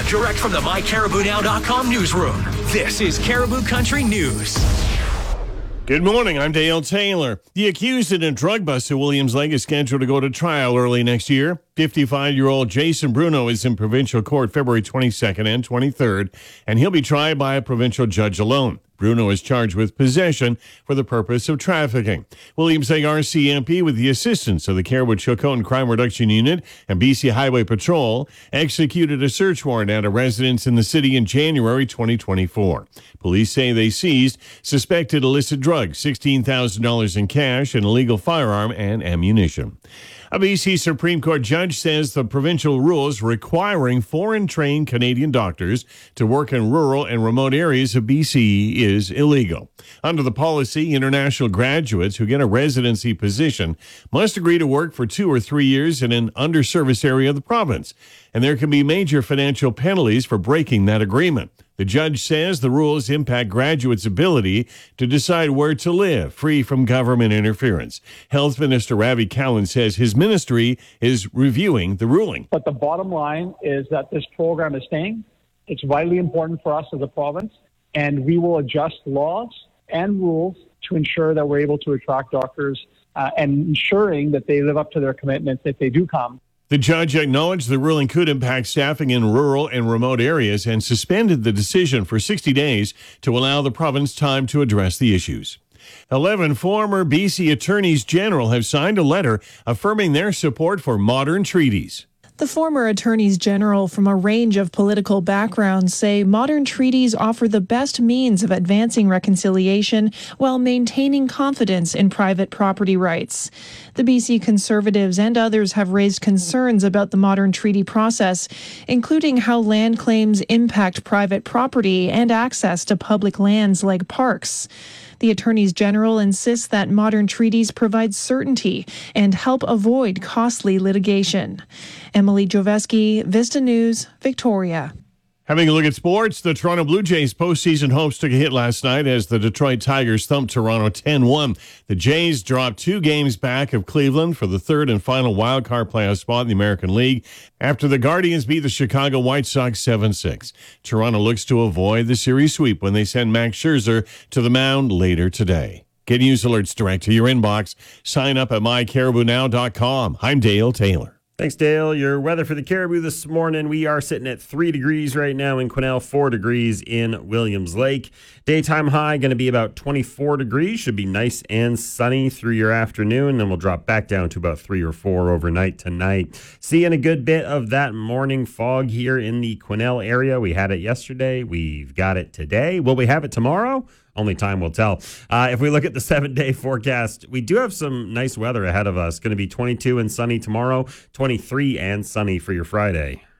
direct from the MyCaribouNow.com newsroom. This is Caribou Country News. Good morning, I'm Dale Taylor. The accused in a drug bust at Williams Lake is scheduled to go to trial early next year. 55-year-old Jason Bruno is in provincial court February 22nd and 23rd, and he'll be tried by a provincial judge alone. Bruno is charged with possession for the purpose of trafficking. Williams Lake RCMP, with the assistance of the Caribou-Chilcotin Crime Reduction Unit and BC Highway Patrol, executed a search warrant at a residence in the city in January 2024. Police say they seized suspected illicit drugs, $16,000 in cash, an illegal firearm, and ammunition. A BC Supreme Court judge says the provincial rules requiring foreign-trained Canadian doctors to work in rural and remote areas of BC is illegal. Under the policy, international graduates who get a residency position must agree to work for 2 or 3 years in an underserviced area of the province, and there can be major financial penalties for breaking that agreement. The judge says the rules impact graduates' ability to decide where to live, free from government interference. Health Minister Ravi Kahlon says his ministry is reviewing the ruling. But the bottom line is that this program is staying. It's vitally important for us as a province, and we will adjust laws and rules to ensure that we're able to attract doctors and ensuring that they live up to their commitments if they do come. The judge acknowledged the ruling could impact staffing in rural and remote areas and suspended the decision for 60 days to allow the province time to address the issues. 11 former BC attorneys general have signed a letter affirming their support for modern treaties. The former attorneys general from a range of political backgrounds say modern treaties offer the best means of advancing reconciliation while maintaining confidence in private property rights. The BC Conservatives and others have raised concerns about the modern treaty process, including how land claims impact private property and access to public lands like parks. The attorneys general insists that modern treaties provide certainty and help avoid costly litigation. Emily Joveski, Vista News, Victoria. Having a look at sports, the Toronto Blue Jays postseason hopes took a hit last night as the Detroit Tigers thumped Toronto 10-1. The Jays dropped 2 games back of Cleveland for the third and final wildcard playoff spot in the American League after the Guardians beat the Chicago White Sox 7-6. Toronto looks to avoid the series sweep when they send Max Scherzer to the mound later today. Get news alerts direct to your inbox. Sign up at mycaribounow.com. I'm Dale Taylor. Thanks, Dale. Your weather for the Caribou this morning. We are sitting at 3 degrees right now in Quesnel, 4 degrees in Williams Lake. Daytime high going to be about 24 degrees. Should be nice and sunny through your afternoon. Then we'll drop back down to about 3 or 4 overnight tonight. Seeing a good bit of that morning fog here in the Quesnel area. We had it yesterday. We've got it today. Will we have it tomorrow? Only time will tell. If we look at the 7-day forecast, we do have some nice weather ahead of us. Going to be 22 and sunny tomorrow, 23 and sunny for your Friday.